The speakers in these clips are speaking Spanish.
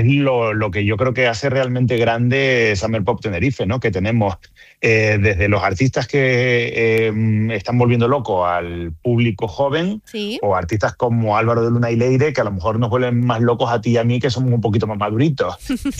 lo que yo creo que hace realmente grande Summer Pop Tenerife, ¿no? Que tenemos desde los artistas que están volviendo loco al público joven, Sí. o artistas como Álvaro de Luna y Leire, que a lo mejor nos vuelven más locos a ti y a mí, que somos un poquito más maduritos.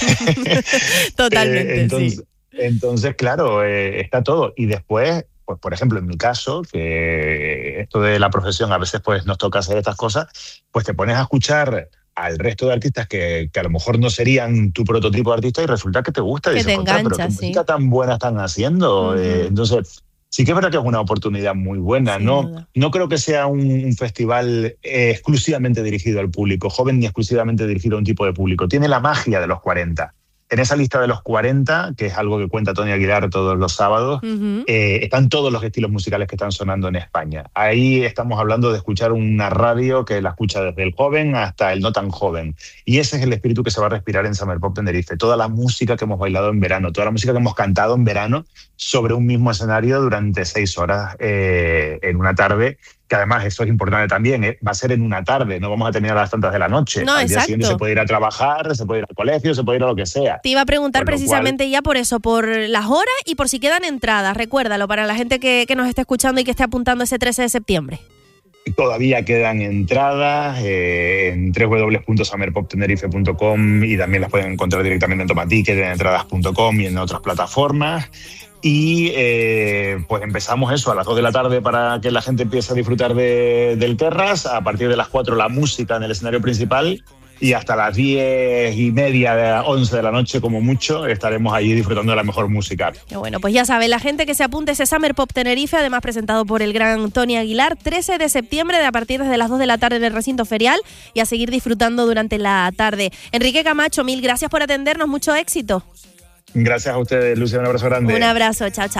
Totalmente, sí. Entonces, claro, está todo. Y después, pues por ejemplo, en mi caso, que esto de la profesión a veces pues nos toca hacer estas cosas, pues te pones a escuchar al resto de artistas que a lo mejor no serían tu prototipo de artista y resulta que te gusta. Y Que dices, te "Contra, pero engancha, qué sí. música tan buena están haciendo". Entonces, sí que es verdad que es una oportunidad muy buena. Sin duda. No creo que sea un festival exclusivamente dirigido al público joven ni exclusivamente dirigido a un tipo de público. Tiene la magia de los 40. En esa lista de los 40, que es algo que cuenta Tony Aguilar todos los sábados, están todos los estilos musicales que están sonando en España. Ahí estamos hablando de escuchar una radio que la escucha desde el joven hasta el no tan joven. Y ese es el espíritu que se va a respirar en Summer Pop Tenerife. Toda la música que hemos bailado en verano, toda la música que hemos cantado en verano sobre un mismo escenario durante 6 horas en una tarde. Que además eso es importante también, va a ser en una tarde, no vamos a terminar a las tantas de la noche. No, al día siguiente exacto. se puede ir a trabajar, se puede ir al colegio, se puede ir a lo que sea. Te iba a preguntar Con lo precisamente ya por eso, por las horas y por si quedan entradas. Recuérdalo, para la gente que nos esté escuchando y que esté apuntando ese 13 de septiembre. Todavía quedan entradas en www.summerpoptenerife.com y también las pueden encontrar directamente en Tomaticket, en entradas.com y en otras plataformas. Y pues empezamos eso a las 2 de la tarde para que la gente empiece a disfrutar del Terras. A partir de las 4 la música en el escenario principal y hasta las 10:30, 11 de la noche como mucho estaremos allí disfrutando de la mejor música. Qué bueno, pues ya saben, la gente que se apunte a ese Summer Pop Tenerife, además presentado por el gran Tony Aguilar, 13 de septiembre a partir de las 2 de la tarde en el recinto ferial y a seguir disfrutando durante la tarde. Enrique Camacho, mil gracias por atendernos, mucho éxito. Gracias a ustedes, Lucia, un abrazo grande. Un abrazo, chao, chao.